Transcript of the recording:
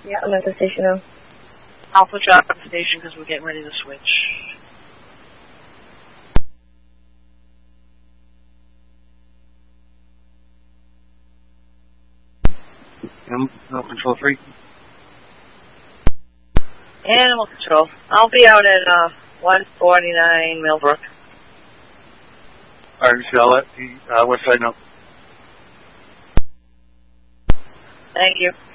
Yeah, I'm at the station now. I'll put you out at the station because we're getting ready to switch. Animal Control 3. Animal Control. I'll be out at 149 Millbrook. Alright, Michelle, let the west side know. Thank you.